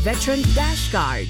Veteran Dash Card.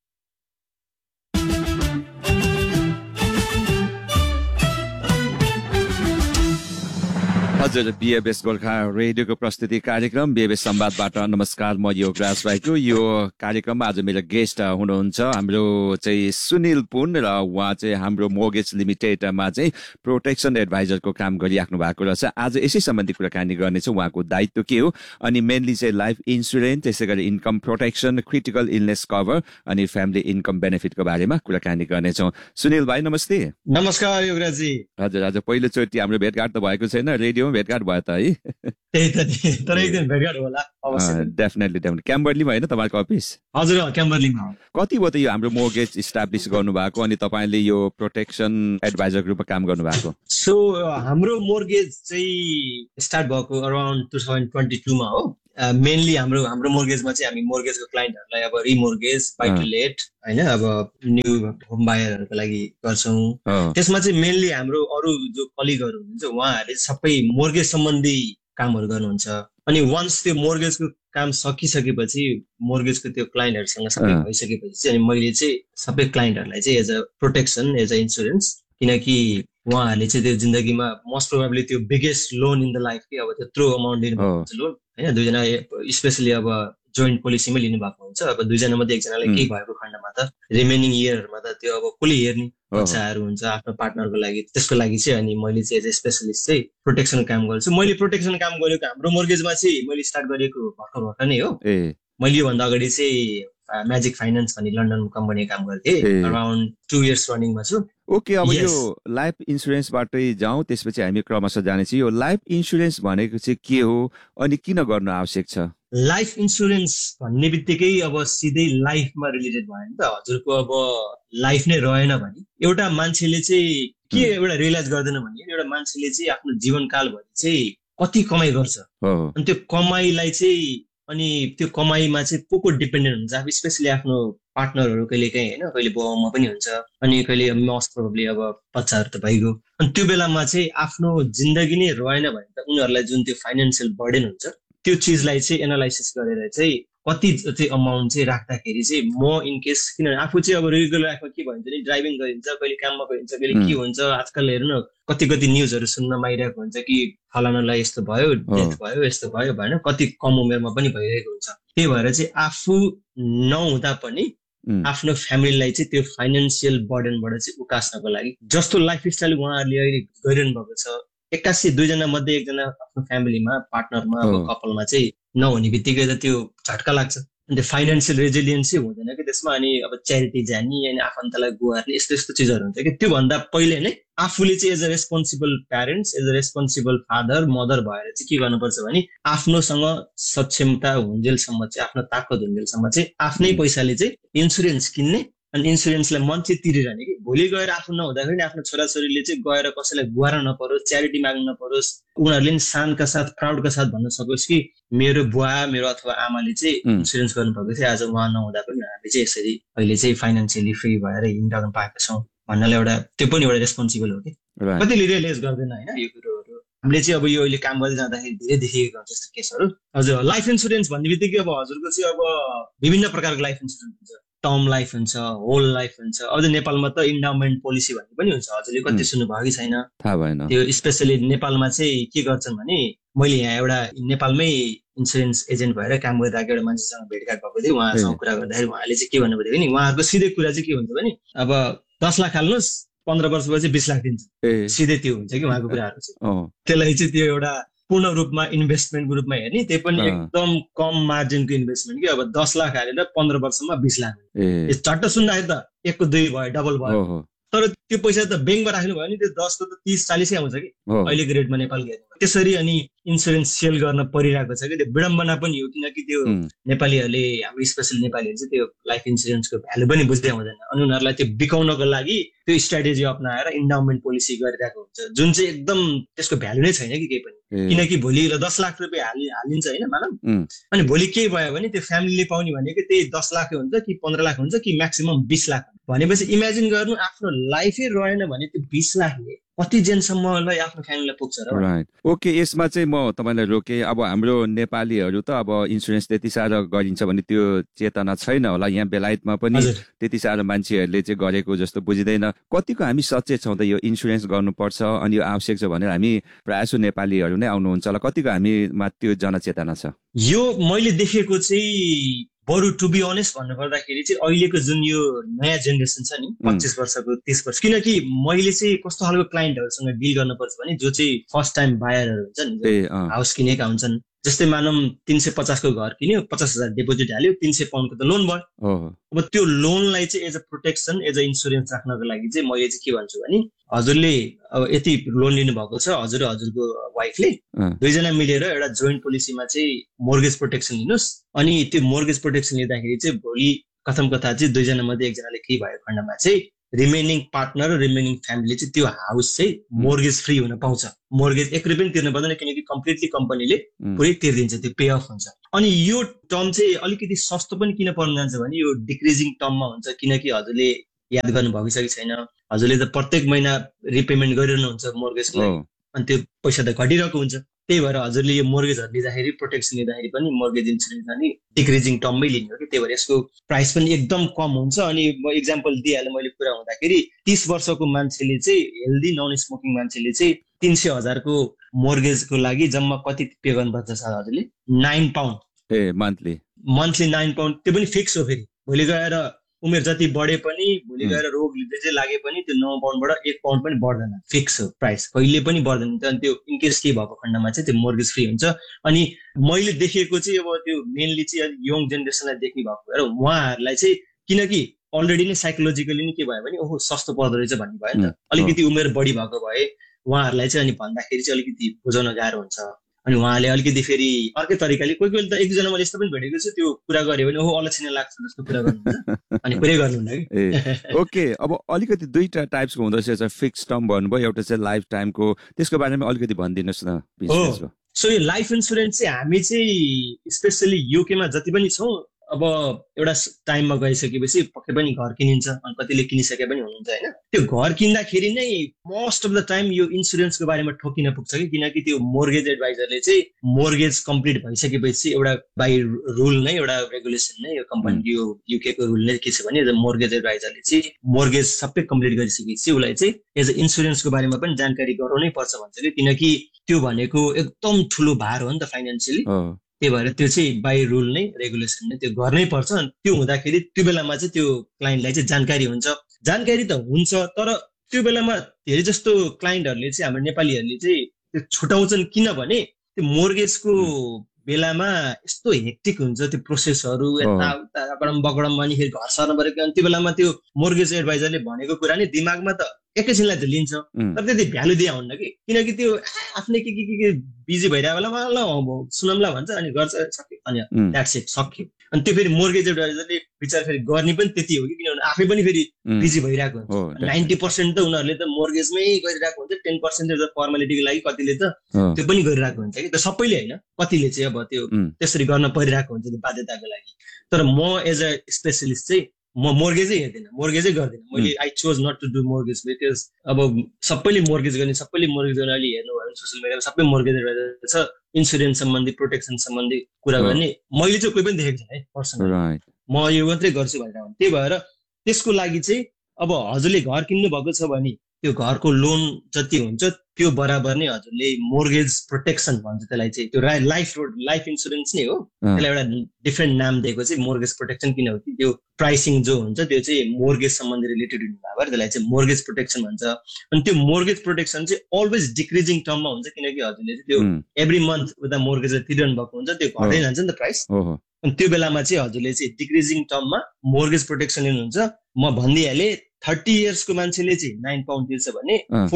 हजुर बीएबएस गोर्खा रेडियोको प्रस्तुति कार्यक्रम बीएबएस संवादबाट नमस्कार। म योगराज भाइको यो कार्यक्रममा आज मेरो गेस्ट हुनुहुन्छ हाम्रो चाहिँ सुनिल पुन र उहाँ चाहिँ हाम्रो मोर्गेज लिमिटेडमा चाहिँ प्रोटेक्सन एडभाइजरको काम गरिराख्नु भएको रहेछ। आज यसै सम्बन्धी कुराकानी गर्नेछौँ। उहाँको दायित्व के हो अनि मेनली चाहिँ लाइफ इन्सुरेन्स, त्यसै गरी income protection, critical illness cover अनि फ्यामिली इन्कम बेनिफिटको बारेमा कुराकानी गर्नेछौँ। सुनिल भाइ नमस्ते। नमस्कार योगराजी। हजुर आज पहिलोचोटि हाम्रो भेटघाट त भएको छैन, रेडियोमा भेटघाट भयो त है? त्यही त नि, तर एक दिन भेटघाट होला अवश्य। डेफिनेटली क्याम्बरलीमा होइन तपाईँको अफिस? हजुर क्याम्बरलीमा। कति भयो त यो हाम्रो मोर्गेज इस्टाब्लिस गर्नु भएको अनि तपाईँले यो प्रोटेक्सन एडभाइजरको रूपमा काम गर्नु भएको? सो हाम्रो मोर्गेज चाहिँ स्टार्ट भएको अराउन्ड 2022 मा हो। मेनली हाम्रो मोर्गेजमा चाहिँ हामी मोर्गेजको क्लाइन्टहरूलाई अब रिमोर्गेज, बाइ टु लेट होइन, अब न्यू होम बायरहरूको लागि गर्छौँ। त्यसमा चाहिँ मेनली हाम्रो अरू जो कलिगहरू हुनुहुन्छ उहाँहरूले सबै मोर्गेज सम्बन्धी कामहरू गर्नुहुन्छ। अनि वन्स त्यो मोर्गेजको काम सकिसकेपछि, मोर्गेजको त्यो क्लाइन्टहरूसँग सबै भइसकेपछि चाहिँ अनि मैले चाहिँ सबै क्लाइन्टहरूलाई चाहिँ as a protection, as a insurance, किनकि उहाँहरूले चाहिँ त्यो जिन्दगीमा मोस्ट प्रोबेबली त्यो biggest loan in the life कि अब त्यत्रो अमाउन्ट लिनुभएको हुन्छ लोन होइन। दुईजना स्पेसली अब जोइन्ट पोलिसीमै लिनुभएको हुन्छ। अब दुईजना मध्ये एकजनालाई केही भएको खण्डमा त रिमेनिङ इयरहरूमा त त्यो अब कसले हेर्ने बच्चाहरू हुन्छ आफ्नो पार्टनरको लागि। त्यसको लागि चाहिँ अनि मैले चाहिँ एज ए स्पेसलिस्ट चाहिँ प्रोटेक्सन काम गर्छु। मैले प्रोटेक्सन काम गरेको हाम्रो मोर्गेजमा चाहिँ मैले स्टार्ट गरेको भर्खर नै हो। मैले योभन्दा अगाडि चाहिँ म्याजिक फाइनेन्स भन्ने लन्डन कम्पनी काम गर्थेँ। अराउन्ड 2 इयर्स रनिङमा छु। ओके, अब यो लाइफ इन्सुरेन्सबाटै जाउँ, त्यसपछि हामी क्रमशः जानेछौँ यो लाइफ इन्सुरेन्स भनेको चाहिँ के हो अनि किन गर्नु आवश्यक छ? लाइफ इन्सुरेन्स भन्ने बित्तिकै अब सिधै लाइफमा रिलेटेड भयो नि त। हजुरको अब लाइफ नै रहेन भने एउटा मान्छेले चाहिँ के एउटा रियलाइज गर्दैन भने एउटा मान्छेले चाहिँ आफ्नो जीवनकालभरि चाहिँ कति कमाइ गर्छ अनि त्यो कमाइलाई चाहिँ अनि त्यो कमाइमा चाहिँ को डिपेन्डेन्ट हुन्छ। अब स्पेसली आफ्नो पार्टनरहरू कहिले काहीँ होइन, कहिले बाउमा पनि हुन्छ अनि कहिले मोस्ट प्रोबेबली अब बच्चाहरू त भइगयो। अनि त्यो बेलामा चाहिँ आफ्नो जिन्दगी नै रहेन भने त उनीहरूलाई जुन त्यो फाइनेन्सियल बर्डन हुन्छ त्यो चिजलाई चाहिँ एनालाइसिस गरेर चाहिँ कति चाहिँ अमाउन्ट चाहिँ राख्दाखेरि चाहिँ म इन केस, किनभने आफू चाहिँ अब रेगुलर लाइफमा के भन्छ नि, ड्राइभिङ गरिन्छ, कहिले काममा गइन्छ, कहिले के हुन्छ। आजकल हेर्नु न कति न्युजहरू सुन्न पाइरहेको हुन्छ कि फलानालाई यस्तो भयो, डेथ भयो, यस्तो भयो भएन, कति कम उमेरमा पनि भइरहेको हुन्छ। त्यही भएर चाहिँ आफू नहुँदा पनि आफ्नो फ्यामिलीलाई चाहिँ त्यो फाइनेन्सियल बर्डनबाट चाहिँ उकास्नको लागि जस्तो लाइफस्टाइल उहाँहरूले अहिले गरिरहनु भएको छ, 81 दुईजना मध्ये एकजना आफ्नो फ्यामिलीमा पार्टनरमा अब कपलमा चाहिँ नहुने बित्तिकै त त्यो झट्का लाग्छ। अनि त्यो फाइनेन्सियल रेजिलियन्स चाहिँ हुँदैन कि त्यसमा। अनि अब च्यारिटी जाने अनि आफन्तलाई गुहार्ने यस्तो यस्तो चिजहरू हुन्छ कि त्योभन्दा पहिले नै आफूले चाहिँ as a responsible parents, as a responsible father mother भएर चाहिँ के गर्नुपर्छ भने आफ्नोसँग सक्षमता हुन्जेलसम्म चाहिँ, आफ्नो ताकत हुन्जेलसम्म चाहिँ आफ्नै पैसाले चाहिँ इन्सुरेन्स किन्ने अनि इन्सुरेन्सलाई मन चाहिँ तिरिरहने कि भोलि गएर आफू नहुँदाखेरि आफ्नो छोराछोरीले चाहिँ गएर कसैलाई गुहार्न नपरोस्, च्यारिटी माग्न नपरोस्, उनीहरूले नि शानका साथ प्राउडका साथ भन्न सकोस् कि मेरो बुवा मेरो अथवा आमाले चाहिँ इन्सुरेन्स गर्नुभएको थियो, आज उहाँ नहुँदा पनि हामीले चाहिँ यसरी अहिले चाहिँ फाइनेन्सियली फ्री भएर हिँडिरहनु पाएका छौँ भन्नाले एउटा त्यो पनि एउटा रेस्पोन्सिबल हो कि। कतिले रियलाइज गर्दैन होइन यो कुरोहरू। हामीले चाहिँ अब यो अहिले काम गर्दै जाँदाखेरि धेरै देखेको हुन्छ यस्तो केसहरू। हजुर लाइफ इन्सुरेन्स भन्ने बित्तिकै अब हजुरको चाहिँ अब विभिन्न प्रकारको लाइफ इन्सुरेन्स हुन्छ, टर्म लाइफ हुन्छ, होल लाइफ हुन्छ। अझ नेपालमा त इन्डाउमेन्ट पोलिसी भन्ने पनि हुन्छ। हजुरले कति सुन्नुभयो कि छैन थाहा भएन। त्यो स्पेसली नेपालमा चाहिँ के गर्छन् भने, मैले यहाँ एउटा नेपालमै इन्सुरेन्स एजेन्ट भएर काम गरिरहेको एउटा मान्छेसँग भेटघाट भएको थियो। उहाँसँग कुरा गर्दाखेरि उहाँले चाहिँ के भन्नुभयो भने, उहाँहरूको सिधै कुरा चाहिँ के हुन्छ भने अब 10 लाख हाल्नुहोस् 15 वर्षपछि 20 लाख दिन्छ, सिधै त्यो हुन्छ कि उहाँको कुराहरू चाहिँ। त्यसलाई चाहिँ त्यो एउटा पूर्ण रूपमा इन्भेस्टमेन्टको रूपमा हेर्ने, त्यो पनि एकदम कम मार्जिनको इन्भेस्टमेन्ट कि अब 10 लाख हालेर 15 वर्षमा 20 लाख झट्ट सुन्दाखेरि त 1 को 2 भयो, डबल भयो। तर त्यो पैसा त ब्याङ्कमा राख्नु भयो नि त्यो 10 को त 30-40 आउँछ कि अहिलेको रेटमा नेपालको। त्यसरी अनि इन्सुरेन्स सेल गर्न परिरहेको छ कि त्यो विडम्बना पनि हो, किनकि त्यो नेपालीहरूले, हाम्रो स्पेसली नेपालीहरू चाहिँ त्यो लाइफ इन्सुरेन्सको भ्यालु पनि बुझ्दै हुँदैन अनि उनीहरूलाई त्यो बिकाउनको लागि त्यो स्ट्राटेजी अप्नाएर इन्डाउमेन्ट पोलिसी गरिरहेको हुन्छ, जुन चाहिँ एकदम त्यसको भ्यालु नै छैन कि केही पनि। किनकि भोलि 10 लाख रुपियाँ हालिन्छ होइन मानव, अनि भोलि के भयो भने त्यो फ्यामिलीले पाउने भनेको त्यही 10 लाख हुन्छ कि 15 लाख हुन्छ कि म्याक्सिमम 20 लाख भनेपछि इमेजिन गर्नु आफ्नो लाइफै रहेन भने त्यो 20 लाखले कतिजनासम्मलाई आफ्नो फ्यामिलीलाई पुग्छ र। Right, okay. यसमा चाहिँ म तपाईँलाई रोकेँ। अब हाम्रो नेपालीहरू त अब इन्सुरेन्स त्यति साह्रो गरिन्छ भने त्यो चेतना छैन होला। यहाँ बेलायतमा पनि त्यति साह्रो मान्छेहरूले चाहिँ गरेको जस्तो बुझिँदैन। कतिको हामी सचेत छौँ त यो इन्सुरेन्स गर्नुपर्छ अनि यो आवश्यक छ भनेर? हामी प्रायः नेपालीहरू नै आउनुहुन्छ होला, कतिको हामीमा त्यो जनचेतना छ? यो मैले देखेको चाहिँ बरु टु बी अनेस्ट भन्नुपर्दाखेरि चाहिँ अहिलेको जुन यो नयाँ जेनेरेसन छ नि 25 वर्षको 30 वर्ष, किनकि मैले चाहिँ कस्तो खालको क्लाइन्टहरूसँग डिल गर्नुपर्छ भने जो चाहिँ फर्स्ट टाइम बायरहरू हुन्छ नि, हाउस किनेका हुन्छन्। जस्तै मानौँ 350 को घर किन्यो, 50,000 डिपोजिट हाल्यो, 300 पाउन्डको त लोन भयो। अब त्यो लोनलाई चाहिँ as a protection, as a insurance राख्नको लागि चाहिँ मैले चाहिँ के भन्छु भने हजुरले अब यति लोन लिनु भएको छ, हजुर हजुरको वाइफले दुईजना मिलेर एउटा जोइन्ट पोलिसीमा चाहिँ मोर्गेज प्रोटेक्सन लिनुहोस्। अनि त्यो मोर्गेज प्रोटेक्सन लिँदाखेरि चाहिँ भोलि कथम कथा चाहिँ दुईजना मध्ये एकजनाले केही भएको खण्डमा चाहिँ रिमेनिङ पार्टनर र रिमेनिङ फ्यामिली चाहिँ त्यो हाउस चाहिँ मोर्गेज फ्री हुन पाउँछ। मोर्गेज 1 रुपियाँ पनि तिर्नु पर्दैन, किनकि कम्प्लिटली कम्पनीले पुरै तिर्दिन्छ, त्यो पे अफ हुन्छ। अनि यो टर्म चाहिँ अलिकति सस्तो पनि किन पर्न जान्छ भने यो डिक्रिजिङ टर्ममा हुन्छ, किनकि हजुरले याद गर्नु भएको कि छैन, हजुरले त प्रत्येक महिना रिपेमेन्ट गरिरहनुहुन्छ मोर्गेजको, अनि त्यो पैसा त घटिरहेको हुन्छ। त्यही भएर हजुरले यो मोर्गेजहरू लिँदाखेरि, प्रोटेक्सन लिँदाखेरि पनि मोर्गेज इन्सुरेन्स अनि डिक्रिजिङ टर्ममै लिने हो कि, त्यही भएर यसको प्राइस पनि एकदम कम हुन्छ। अनि म इक्जाम्पल दिइहालेँ मैले कुरा हुँदाखेरि 30 वर्षको मान्छेले चाहिँ, हेल्दी नन स्मोकिङ मान्छेले चाहिँ 300,000 को मोर्गेजको लागि जम्मा कति पे गर्नुपर्छ सर हजुरले? 9 पाउन्ड मन्थली 9 पाउन्ड। त्यो पनि फिक्स हो। फेरि भोलि गएर उमेर जति बढे पनि, भोलि गएर रोग चाहिँ लागे पनि त्यो 9 पाउन्डबाट 1 पाउन्ड पनि बढ्दैन, फिक्स हो प्राइस, कहिले पनि बढ्दैन। अनि त्यो इनकेस के भएको खण्डमा चाहिँ त्यो मोर्गेज फ्री हुन्छ। अनि मैले देखेको चाहिँ अब त्यो मेनली चाहिँ यङ जेनेरेसनलाई देख्ने भएको भएर उहाँहरूलाई चाहिँ, किनकि अलरेडी नै साइकोलोजिकली नै के भयो भने ओहो सस्तो पर्दो रहेछ भन्ने भयो नि त, अलिकति उमेर बढी भएको भए उहाँहरूलाई चाहिँ अनि भन्दाखेरि चाहिँ अलिकति बुझाउन गाह्रो हुन्छ। अनि उहाँले अलिकति फेरि अर्कै तरिकाले, कोही कोही त एकजना मैले यस्तो पनि भेटेको छु, त्यो कुरा गऱ्यो भने ओहो अलक्षिण लाग्छ जस्तो कुरा गर्नुहुन्छ अनि पुरै गर्नुहुन्न कि। ओके, अब अलिकति दुईटा टाइप्सको हुँदो रहेछ, फिक्स टर्म भन्नुभयो, एउटा चाहिँ लाइफ टाइमको, त्यसको बारेमा अलिकति भनिदिनुहोस् न। सो यो लाइफ इन्सुरेन्स चाहिँ हामी चाहिँ स्पेसली युकेमा जति पनि छौँ, अब एउटा टाइममा गइसकेपछि पक्कै पनि घर किनिन्छ, अनि कतिले किनिसके पनि हुनुहुन्छ होइन। त्यो घर किन्दाखेरि नै मोस्ट अफ द टाइम यो इन्सुरेन्सको बारेमा ठोकिन पुग्छ कि, किनकि त्यो मोर्गेज एडभाइजरले चाहिँ मोर्गेज कम्प्लिट भइसकेपछि एउटा बाई रुल नै, एउटा रेगुलेसन नै, यो कम्पनीको यो युकेको रुल नै के छ भने मोर्गेज एडभाइजरले चाहिँ मोर्गेज सबै कम्प्लिट गरिसकेपछि उसलाई चाहिँ एज अ इन्सुरेन्सको बारेमा पनि जानकारी गराउनै पर्छ भन्छ कि, किनकि त्यो भनेको एकदम ठुलो भार हो नि त फाइनेन्सियली। त्यही भएर त्यो चाहिँ बाई रुल नै, रेगुलेसन नै त्यो गर्नै पर्छ। त्यो हुँदाखेरि त्यो बेलामा चाहिँ त्यो क्लाइन्टलाई चाहिँ जानकारी हुन्छ। जानकारी त हुन्छ, तर त्यो बेलामा धेरै जस्तो क्लाइन्टहरूले चाहिँ, हाम्रो नेपालीहरूले चाहिँ त्यो छुटाउँछन्, किनभने त्यो मोर्गेजको बेलामा यस्तो हेक्टिक हुन्छ त्यो प्रोसेसहरू, यताउता अकडम बकडम, अनि फेरि घर सर्न परेको। अनि त्यो बेलामा त्यो मोर्गेज एडभाइजरले भनेको कुरा नै दिमागमा त एकैछिनलाई त लिन्छ, तर त्यति भ्यालु दिए हुन्न कि, किनकि त्यो आफ्नै के बिजी भइरहेको बेलामा ल सुनौला भन्छ अनि गर्छ, सक्यो, अनि द्याट्स इट, सक्यो। अनि त्यो फेरि मोर्गेज एडभाइजरले विचार फेरि गर्ने पनि त्यति हो कि, किनभने आफै पनि फेरि बिजी भइरहेको हुन्छ। 90% त उनीहरूले त मोर्गेजमै गरिरहेको हुन्छ, 10% फर्मालिटीको लागि कतिले त त्यो पनि गरिरहेको हुन्छ कि, त सबैले होइन, कतिले चाहिँ अब त्यो त्यसरी गर्न परिरहेको हुन्छ त्यो बाध्यताको लागि। तर म एज अ स्पेसलिस्ट चाहिँ म मोर्गेजै हेर्दिनँ, मोर्गेजै गर्दिनँ मैले। I chose not to do mortgage because अब सबैले मोर्गेज गर्ने, सबैले मोर्गेज गर्ने, अहिले हेर्नुभयो भने सोसियल मिडियामा सबै मोर्गेज छ, इन्सुरेन्स सम्बन्धी, प्रोटेक्सन सम्बन्धी कुरा गर्ने मैले चाहिँ कोही पनि देखेको छैन है पर्सनली, म यो मात्रै गर्छु भनेर। त्यही भएर त्यसको लागि चाहिँ अब हजुरले घर किन्नु भएको छ भने त्यो घरको लोन जति हुन्छ त्यो बराबर नै हजुरले मोर्गेज प्रोटेक्सन भन्छ त्यसलाई चाहिँ, त्यो लाइफ इन्सुरेन्स नै हो, त्यसलाई एउटा डिफ्रेन्ट नाम दिएको चाहिँ मोर्गेज प्रोटेक्सन, किनभने त्यो प्राइसिङ जो हुन्छ त्यो चाहिँ मोर्गेज सम्बन्धी रिलेटेड हुने भएर त्यसलाई चाहिँ मोर्गेज प्रोटेक्सन भन्छ। अनि त्यो मोर्गेज प्रोटेक्सन चाहिँ अलवेज डिक्रिजिङ टर्ममा हुन्छ, किनकि हजुरले चाहिँ त्यो एभ्री मन्थ उता मोर्गेज तिरिरहनु भएको हुन्छ, त्यो घट्दै जान्छ नि त प्राइस। अनि त्यो बेलामा चाहिँ हजुरले चाहिँ डिक्रिजिङ टर्ममा मोर्गेज प्रोटेक्सन लिनुहुन्छ। म भनिदिइहालेँ 30 इयर्सको मान्छेले चाहिँ 9 पाउन्ड तिर्छ भने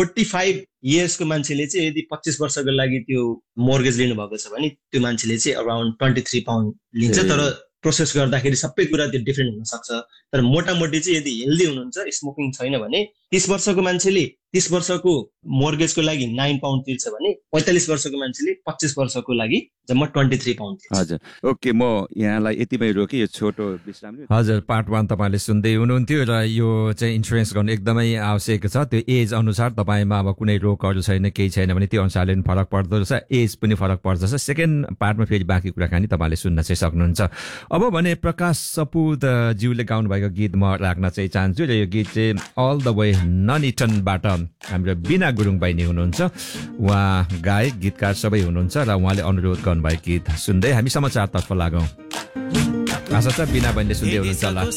45 इयर्सको मान्छेले चाहिँ यदि 25 वर्षको लागि त्यो मोर्गेज लिनु भएको छ भने त्यो मान्छेले चाहिँ अराउन्ड 23 पाउन्ड लिन्छ। तर प्रोसेस गर्दाखेरि सबै कुरा त्यो डिफ्रेन्ट हुन सक्छ। तर मोटामोटी चाहिँ यदि हेल्दी हुनुहुन्छ, स्मोकिङ छैन भने 30 वर्षको मान्छेले 30 वर्षको मोर्गेजको लागि 9 पाउन्ड तिर्छ भने 45 वर्षको मान्छेले 25 वर्षको लागि जम्मा 23 पाउन्ड तिर्छ। हजुर, ओके, म यहाँलाई यतिमै रोकेँ, यो छोटो विश्राम। हजुर, पार्ट 1 तपाईँले सुन्दै हुनुहुन्थ्यो र यो चाहिँ इन्सुरेन्स गर्नु एकदमै आवश्यक छ। त्यो एज अनुसार तपाईँमा अब कुनै रोगहरू छैन, केही छैन भने त्यो अनुसारले पनि फरक पर्दो रहेछ, एज पनि फरक पर्दछ। सेकेन्ड पार्टमा फेरि बाँकी कुराकानी तपाईँले सुन्न चाहिँ सक्नुहुन्छ। अब भने प्रकाश सपुत ज्यूले गाउनुभएको गीत म राख्न चाहिँ चाहन्छु र यो गीत चाहिँ अल द वे ननिटनबाट हाम्रो बिना गुरुङ बहिनी हुनुहुन्छ, उहाँ गायक गीतकार सबै हुनुहुन्छ र उहाँले अनुरोध गर्नुभएको गीत सुन्दै हामी समाचारतर्फ लागौँ। आशा छ बिना बहिनीले सुन्दै हुनुहुन्छ होला।